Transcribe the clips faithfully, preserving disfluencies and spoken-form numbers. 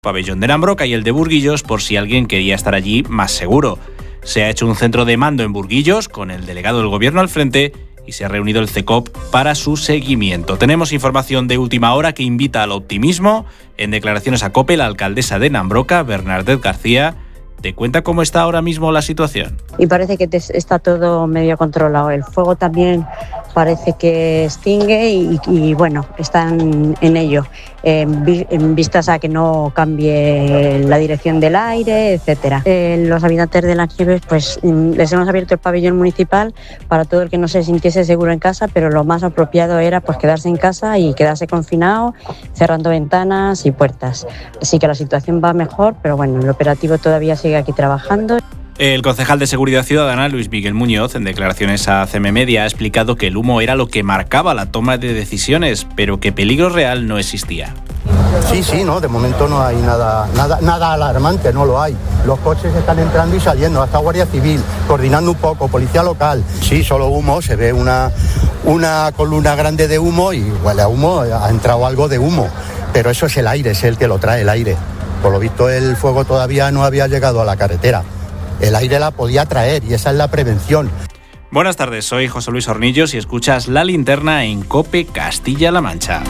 Pabellón de Nambroca y el de Burguillos por si alguien quería estar allí más seguro. Se ha hecho un centro de mando en Burguillos con el delegado del gobierno al frente y se ha reunido el CECOP para su seguimiento. Tenemos información de última hora que invita al optimismo. En declaraciones a COPE, la alcaldesa de Nambroca, Bernardet García, te cuenta cómo está ahora mismo la situación. Y parece que está todo medio controlado. El fuego también parece que extingue y, y bueno, están en ello, en, vi, en vistas a que no cambie la dirección del aire, etcétera. Eh, los habitantes de Las Nieves, pues les hemos abierto el pabellón municipal para todo el que no se sintiese seguro en casa, pero lo más apropiado era pues quedarse en casa y quedarse confinado, cerrando ventanas y puertas. Así que la situación va mejor, pero bueno, el operativo todavía sigue aquí trabajando. El concejal de Seguridad Ciudadana, Luis Miguel Muñoz, en declaraciones a C M Media, ha explicado que el humo era lo que marcaba la toma de decisiones, pero que peligro real no existía. Sí, sí, no, de momento no hay nada, nada, nada alarmante, no lo hay. Los coches están entrando y saliendo, hasta Guardia Civil, coordinando un poco, policía local. Sí, solo humo, se ve una, una columna grande de humo y huele a humo, ha entrado algo de humo, pero eso es el aire, es el que lo trae, el aire. Por lo visto el fuego todavía no había llegado a la carretera. El aire la podía traer y esta es la prevención. Buenas tardes, soy José Luis Hornillos y escuchas La Linterna en COPE Castilla-La Mancha.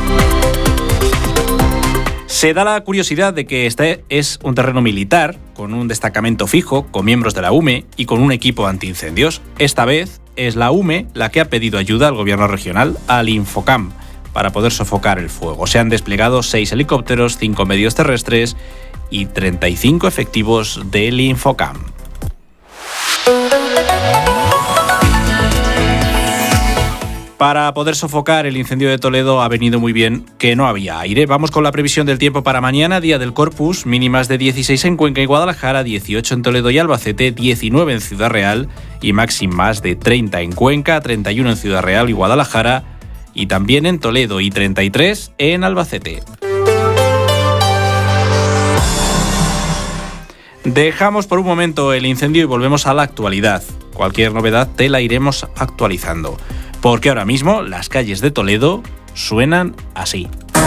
Se da la curiosidad de que este es un terreno militar, con un destacamento fijo, con miembros de la U M E y con un equipo antiincendios. Esta vez es la U M E la que ha pedido ayuda al gobierno regional, al Infocam, para poder sofocar el fuego. Se han desplegado seis helicópteros, cinco medios terrestres y treinta y cinco efectivos del Infocam. Para poder sofocar el incendio de Toledo ha venido muy bien que no había aire. Vamos con la previsión del tiempo para mañana, día del Corpus, mínimas de dieciséis en Cuenca y Guadalajara, dieciocho en Toledo y Albacete, diecinueve en Ciudad Real y máximas de treinta en Cuenca, treinta y uno en Ciudad Real y Guadalajara y también en Toledo y treinta y tres en Albacete. Dejamos por un momento el incendio y volvemos a la actualidad. Cualquier novedad te la iremos actualizando, porque ahora mismo las calles de Toledo suenan así.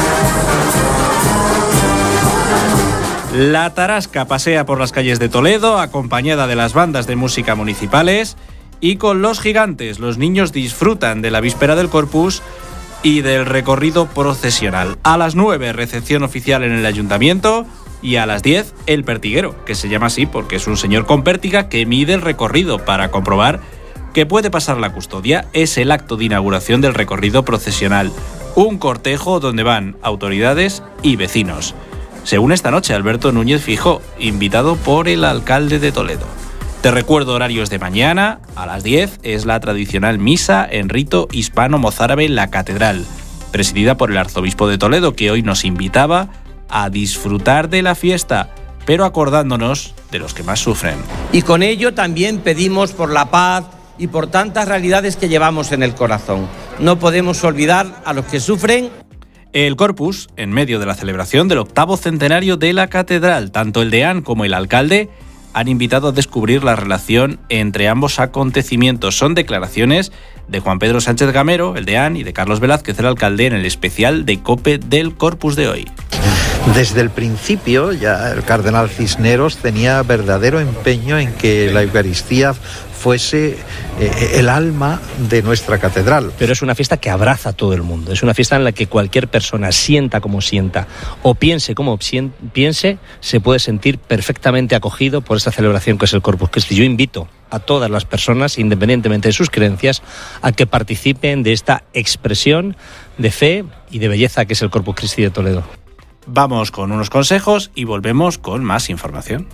La Tarasca pasea por las calles de Toledo acompañada de las bandas de música municipales y con los gigantes. Los niños disfrutan de la víspera del Corpus y del recorrido procesional. A las nueve, recepción oficial en el ayuntamiento. Y a las diez, el pertiguero, que se llama así porque es un señor con pértiga que mide el recorrido para comprobar que puede pasar la custodia. Es el acto de inauguración del recorrido procesional, un cortejo donde van autoridades y vecinos. Se une esta noche Alberto Núñez Fijó, invitado por el alcalde de Toledo. Te recuerdo horarios de mañana, a las diez es la tradicional misa en rito hispano-mozárabe en la catedral, presidida por el arzobispo de Toledo, que hoy nos invitaba a disfrutar de la fiesta, pero acordándonos de los que más sufren. Y con ello también pedimos por la paz y por tantas realidades que llevamos en el corazón. No podemos olvidar a los que sufren. El Corpus, en medio de la celebración del octavo centenario de la catedral, tanto el deán como el alcalde han invitado a descubrir la relación entre ambos acontecimientos. Son declaraciones de Juan Pedro Sánchez Gamero, el deán, y de Carlos Velázquez, el alcalde, en el especial de COPE del Corpus de hoy. Desde el principio ya el cardenal Cisneros tenía verdadero empeño en que la Eucaristía fuese eh, el alma de nuestra catedral. Pero es una fiesta que abraza a todo el mundo, es una fiesta en la que cualquier persona sienta como sienta o piense como piense, se puede sentir perfectamente acogido por esta celebración que es el Corpus Christi. Yo invito a todas las personas, independientemente de sus creencias, a que participen de esta expresión de fe y de belleza que es el Corpus Christi de Toledo. Vamos con unos consejos y volvemos con más información.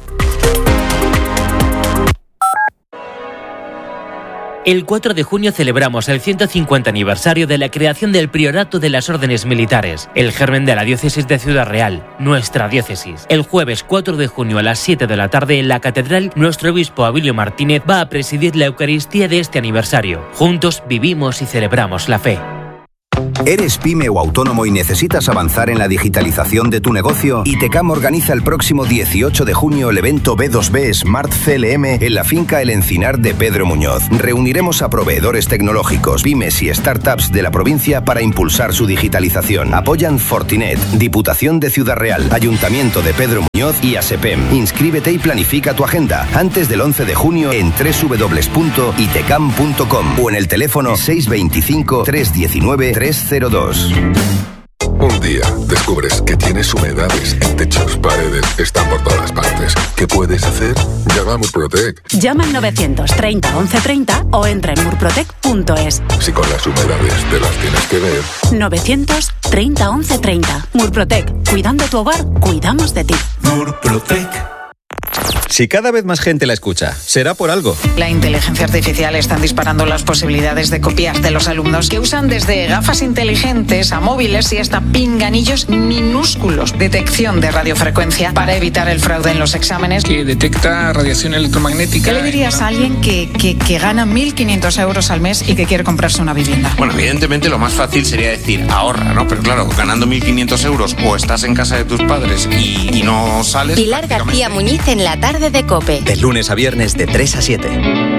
El cuatro de junio celebramos el ciento cincuenta aniversario de la creación del Priorato de las Órdenes Militares, el germen de la diócesis de Ciudad Real, nuestra diócesis. El jueves cuatro de junio a las siete de la tarde en la catedral, nuestro obispo Abilio Martínez va a presidir la Eucaristía de este aniversario. Juntos vivimos y celebramos la fe. ¿Eres pyme o autónomo y necesitas avanzar en la digitalización de tu negocio? ITECAM organiza el próximo dieciocho de junio el evento B dos B Smart C L M en la finca El Encinar de Pedro Muñoz. Reuniremos a proveedores tecnológicos, pymes y startups de la provincia para impulsar su digitalización. Apoyan Fortinet, Diputación de Ciudad Real, Ayuntamiento de Pedro Muñoz y ASEPEM. Inscríbete y planifica tu agenda antes del once de junio en doble u doble u doble u punto itecam punto com o en el teléfono seis veinticinco, trescientos diecinueve, trescientos dos. Un día descubres que tienes humedades en techos, paredes, están por todas partes. ¿Qué puedes hacer? Llama a Murprotec. Llama al novecientos treinta once treinta o entra en murprotec punto es. Si con las humedades te las tienes que ver. novecientos treinta once treinta. Murprotec. Cuidando tu hogar, cuidamos de ti. Murprotec. Si cada vez más gente la escucha, será por algo. La inteligencia artificial está disparando las posibilidades de copiar de los alumnos, que usan desde gafas inteligentes a móviles y hasta pinganillos minúsculos. Detección de radiofrecuencia para evitar el fraude en los exámenes. Que detecta radiación electromagnética. ¿Qué le dirías a alguien que, que, que gana mil quinientos euros al mes y que quiere comprarse una vivienda? Bueno, evidentemente lo más fácil sería decir ahorra, ¿no? Pero claro, ganando mil quinientos euros o estás en casa de tus padres y, y no sales... Pilar García Muñiz en la tarde de COPE. De lunes a viernes de tres a siete.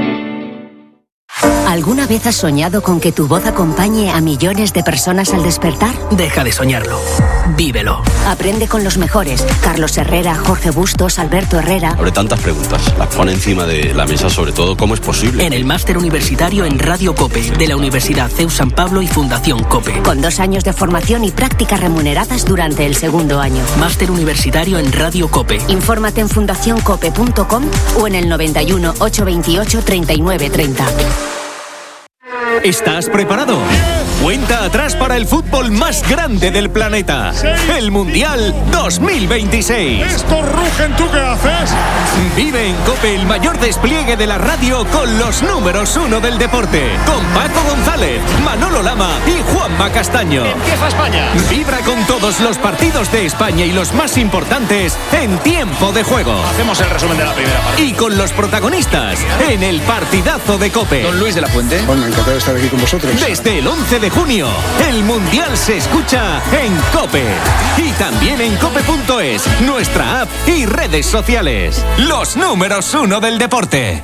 ¿Alguna vez has soñado con que tu voz acompañe a millones de personas al despertar? Deja de soñarlo. Vívelo. Aprende con los mejores. Carlos Herrera, Jorge Bustos, Alberto Herrera. Abre tantas preguntas. Las pone encima de la mesa, sobre todo, ¿cómo es posible? En el máster universitario en Radio COPE de la Universidad C E U San Pablo y Fundación COPE. Con dos años de formación y prácticas remuneradas durante el segundo año. Máster universitario en Radio COPE. Infórmate en fundación cope punto com o en el noventa y uno, ochocientos veintiocho, treinta y nueve treinta. ¿Estás preparado? Cuenta atrás para el fútbol más grande del planeta. El Mundial dos mil veintiséis. ¡Estos rugen! ¿Tú qué haces? Vive en COPE el mayor despliegue de la radio con los números uno del deporte. Con Paco González, Manolo Lama y Juanma Castaño. ¡Empieza España! Vibra con todos los partidos de España y los más importantes en tiempo de juego. Hacemos el resumen de la primera parte. Y con los protagonistas en el partidazo de COPE. Don Luis de la Fuente. Bueno, encantado de estar aquí con vosotros. Desde el once de junio, el Mundial se escucha en COPE. Y también en cope punto es, nuestra app y redes sociales. Los números uno del deporte.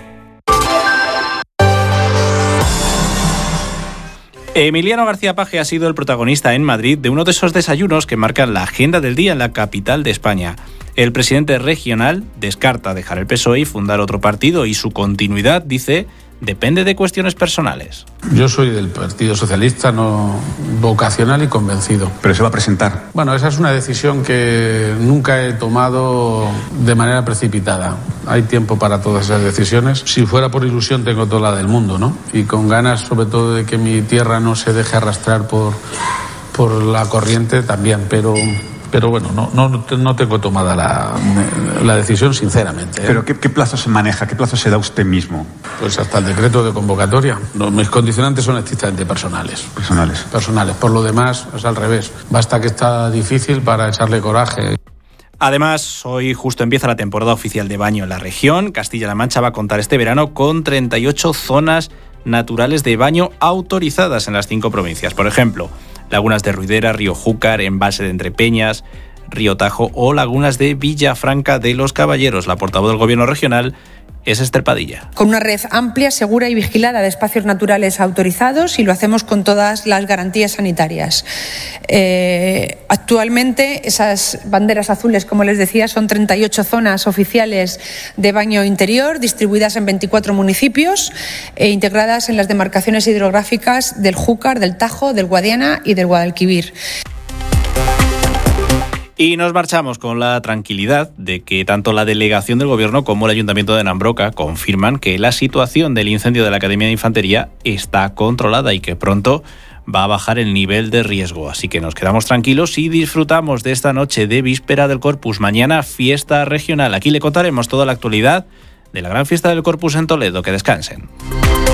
Emiliano García Paje ha sido el protagonista en Madrid de uno de esos desayunos que marcan la agenda del día en la capital de España. El presidente regional descarta dejar el P S O E y fundar otro partido y su continuidad, dice, depende de cuestiones personales. Yo soy del Partido Socialista, no vocacional y convencido. ¿Pero se va a presentar? Bueno, esa es una decisión que nunca he tomado de manera precipitada. Hay tiempo para todas esas decisiones. Si fuera por ilusión tengo toda la del mundo, ¿no? Y con ganas sobre todo de que mi tierra no se deje arrastrar por, por la corriente también, pero... Pero bueno, no, no, no tengo tomada la, la decisión, sinceramente. ¿eh? ¿Pero qué, qué plazo se maneja? ¿Qué plazo se da usted mismo? Pues hasta el decreto de convocatoria. No, mis condicionantes son estrictamente personales. ¿Personales? Personales. Por lo demás, es al revés. Basta que está difícil para echarle coraje. Además, hoy justo empieza la temporada oficial de baño en la región. Castilla-La Mancha va a contar este verano con treinta y ocho zonas naturales de baño autorizadas en las cinco provincias. Por ejemplo, lagunas de Ruidera, Río Júcar, Embalse de Entrepeñas, Río Tajo o lagunas de Villafranca de los Caballeros. La portavoz del Gobierno regional es Esther Padilla. Con una red amplia, segura y vigilada de espacios naturales autorizados, y lo hacemos con todas las garantías sanitarias. Eh, actualmente esas banderas azules, como les decía, son treinta y ocho zonas oficiales de baño interior distribuidas en veinticuatro municipios e integradas en las demarcaciones hidrográficas del Júcar, del Tajo, del Guadiana y del Guadalquivir. Y nos marchamos con la tranquilidad de que tanto la delegación del Gobierno como el Ayuntamiento de Nambroca confirman que la situación del incendio de la Academia de Infantería está controlada y que pronto va a bajar el nivel de riesgo. Así que nos quedamos tranquilos y disfrutamos de esta noche de víspera del Corpus. Mañana fiesta regional. Aquí le contaremos toda la actualidad de la gran fiesta del Corpus en Toledo. Que descansen.